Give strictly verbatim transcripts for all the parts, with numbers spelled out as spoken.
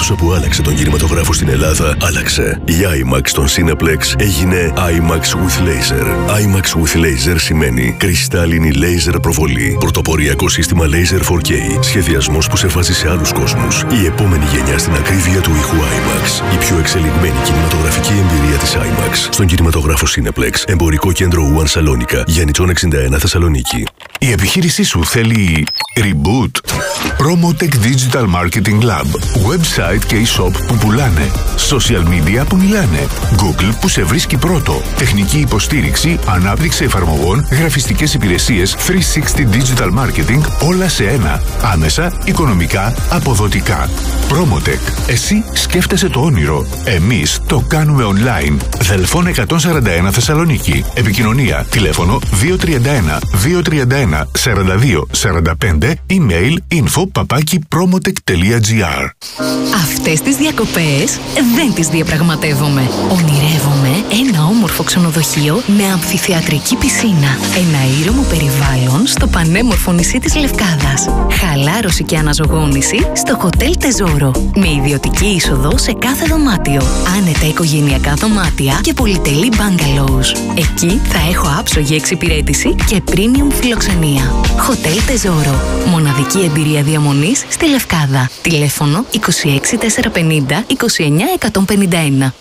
τόσο που άλλαξε τον κινηματογράφο στην Ελλάδα, άλλαξε. Η άιμαξ στον Cineplex έγινε IMAX with Laser. IMAX with Laser σημαίνει κρυστάλλινη laser προβολή, πρωτοποριακό σύστημα Laser φορ κέι, σχεδιασμός που σε βάζει σε άλλους κόσμους. Η επόμενη γενιά στην ακρίβεια του ήχου IMAX. Η πιο εξελιγμένη κινηματογραφική εμπειρία της IMAX στον κινηματογράφο Cineplex. Εμπορικό κέντρο One Σαλόνικα, Γιαννητσών εξήντα ένα, Θεσσαλονίκη. Η επιχείρησή σου θέλει reboot? Promotech Digital Marketing Lab. Website και e-shop που πουλάνε. Social media που μιλάνε. Google που σε βρίσκει πρώτο. Τεχνική υποστήριξη, ανάπτυξη εφαρμογών, γραφιστικές υπηρεσίες, τριακόσια εξήντα Digital Marketing, όλα σε ένα. Άμεσα, οικονομικά, αποδοτικά. Promotech. Εσύ σκέφτεσαι το όνειρο. Εμείς το κάνουμε online. Δελφών εκατόν σαράντα ένα Θεσσαλονίκη. Επικοινωνία. Τηλέφωνο δύο τρία ένα δύο τρία ένα σαράντα δύο σαράντα πέντε. Email info παπάκι promotech τελεία gr. Αυτές τις διακοπές δεν τις διαπραγματεύομαι. Ονειρεύομαι ένα όμορφο ξενοδοχείο με αμφιθεατρική πισίνα. Ένα ήρεμο περιβάλλον στο πανέμορφο νησί της Λευκάδας. Χαλάρωση και αναζωγόνηση στο Hotel Tesoro. Με ιδιωτική είσοδο σε κάθε δωμάτιο. Άνετα οικογενειακά δωμάτια και πολυτελή bungalows. Εκεί θα έχω άψογη εξυπηρέτηση και premium φιλοξενία. Hotel Tesoro. Μοναδική εμπειρία διαμονής στη Λευκάδα. Τηλέφωνο είκοσι έξι τετρακόσια πενήντα είκοσι εννιά εκατόν πενήντα ένα.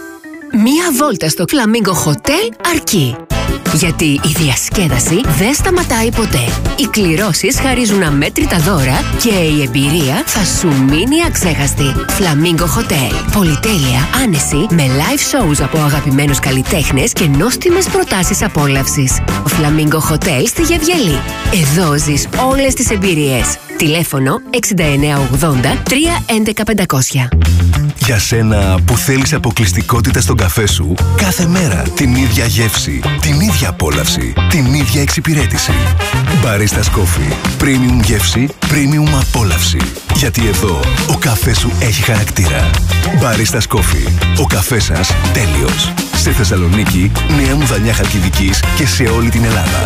Μία βόλτα στο Flamingo Hotel αρκεί. Γιατί η διασκέδαση δεν σταματάει ποτέ. Οι κληρώσεις χαρίζουν αμέτρητα δώρα και η εμπειρία θα σου μείνει αξέχαστη. Flamingo Hotel. Πολυτέλεια, άνεση, με live shows από αγαπημένους καλλιτέχνες και νόστιμες προτάσεις απόλαυσης. Flamingo Hotel στη Γεβγελή. Εδώ ζεις όλες τις εμπειρίες. Τηλέφωνο εξήντα εννέα ογδόντα τρία έντεκα πεντακόσια. Για σένα που θέλεις αποκλειστικότητα στον καφέ σου, κάθε μέρα την ίδια γεύση, την ίδια απόλαυση, την ίδια εξυπηρέτηση. Baristas Coffee. Premium γεύση, premium απόλαυση. Γιατί εδώ ο καφές σου έχει χαρακτήρα. Baristas Coffee. Ο καφές σας τέλειος. Σε Θεσσαλονίκη, Νέα Μουδανιά Χαλκιδικής και σε όλη την Ελλάδα.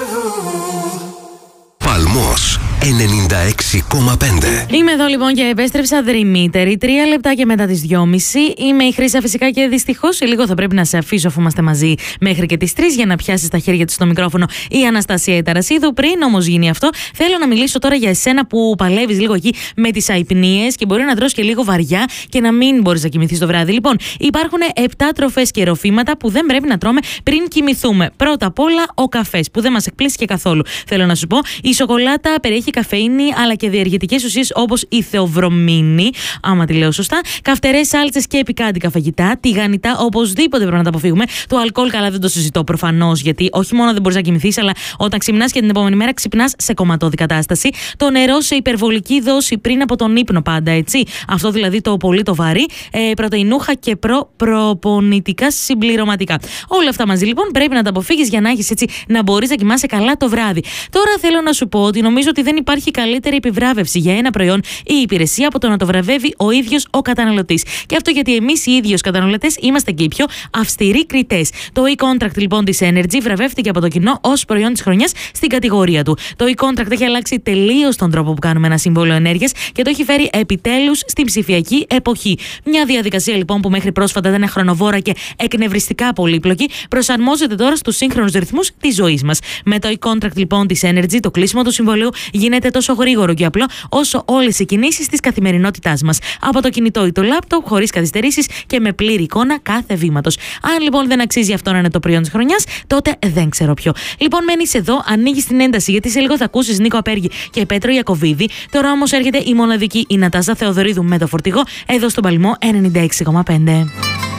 Παλμός ενενήντα έξι κόμμα πέντε. Είμαι εδώ λοιπόν και επέστρεψα δρυμύτερη. Τρία λεπτά και μετά τις δυόμιση. Είμαι η Χρύσα φυσικά και δυστυχώς σε λίγο θα πρέπει να σε αφήσω αφού είμαστε μαζί μέχρι και τις τρεις για να πιάσεις τα χέρια της στο μικρόφωνο η Αναστασία Ταρασίδου. Πριν όμως γίνει αυτό, θέλω να μιλήσω τώρα για εσένα που παλεύεις λίγο εκεί με τις αϊπνίες και μπορεί να τρως και λίγο βαριά και να μην μπορείς να κοιμηθείς το βράδυ. Λοιπόν, υπάρχουν επτά τροφές και ροφήματα που δεν πρέπει να τρώμε πριν κοιμηθούμε. Πρώτα απ' όλα ο καφές που δεν μας εκπλήσει και καθόλου. Θέλω να σου πω, η σοκολάτα περιέχει καφεΐνη αλλά και διαργητικές ουσίες όπως η θεοβρομίνη, άμα τη λέω σωστά, καυτερές σάλτσες και πικάντικα φαγητά, τηγανιτά οπωσδήποτε πρέπει να τα αποφύγουμε. Το αλκοόλ καλά δεν το συζητώ προφανώς, γιατί όχι μόνο δεν μπορείς να κοιμηθείς, αλλά όταν ξυπνάς και την επόμενη μέρα ξυπνάς σε κομματώδη κατάσταση. Το νερό σε υπερβολική δόση πριν από τον ύπνο πάντα, έτσι. Αυτό δηλαδή το πολύ το βαρύ, ε, πρωτεϊνούχα και προ, προπονητικά συμπληρωματικά. Όλα αυτά μαζί λοιπόν πρέπει να τα αποφύγεις για να έχεις έτσι να μπορείς να κοιμάσαι καλά το βράδυ. Τώρα θέλω να σου πω ότι νομίζω ότι δεν υπάρχει καλύτερη επιβράβευση για ένα προϊόν ή υπηρεσία από το να το βραβεύει ο ίδιος ο καταναλωτής. Και αυτό γιατί εμείς οι ίδιοι ως καταναλωτές είμαστε και οι πιο αυστηροί κριτές. Το e-contract λοιπόν της Energy βραβεύτηκε από το κοινό ως προϊόν της χρονιάς στην κατηγορία του. Το e-contract έχει αλλάξει τελείως τον τρόπο που κάνουμε ένα σύμβολο ενέργειας και το έχει φέρει επιτέλους στην ψηφιακή εποχή. Μια διαδικασία λοιπόν που μέχρι πρόσφατα ήταν χρονοβόρα και εκνευριστικά πολύπλοκη, προσαρμόζεται τώρα στους σύγχρονους ρυθμούς της ζωής μας. Με το e-contract λοιπόν της Energy, το κλείσιμο του συμβολίου γίνεται τόσο γρήγορο και απλό όσο όλες οι κινήσεις της καθημερινότητάς μας. Από το κινητό ή το λάπτοπ, χωρίς καθυστερήσεις και με πλήρη εικόνα κάθε βήματος. Αν λοιπόν δεν αξίζει αυτό να είναι το προϊόν της χρονιάς, τότε δεν ξέρω ποιο. Λοιπόν, μένεις εδώ, ανοίγεις την ένταση, γιατί σε λίγο θα ακούσεις Νίκο Απέργη και Πέτρο Ιακωβίδη. Τώρα όμως έρχεται η μοναδική η Νατάσα Θεοδωρίδου με το φορτηγό εδώ στον Παλμό ενενήντα έξι κόμμα πέντε.